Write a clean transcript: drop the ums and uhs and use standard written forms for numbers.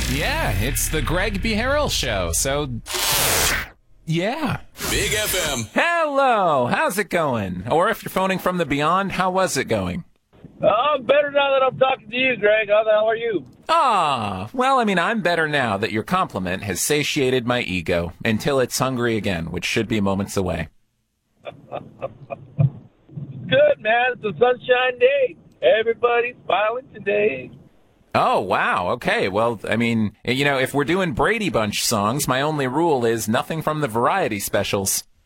Yeah, it's the Greg B. Harrell Show, so... yeah. Big FM. Hello, how's it going? Or if you're phoning from the beyond, how was it going? I'm better now that I'm talking to you, Greg. How the hell are you? Well, I mean, I'm better now that your compliment has satiated my ego until it's hungry again, which should be moments away. Good, man. It's a sunshine day. Everybody's smiling today. Oh, wow. Okay. Well, I mean, if we're doing Brady Bunch songs, my only rule is nothing from the variety specials.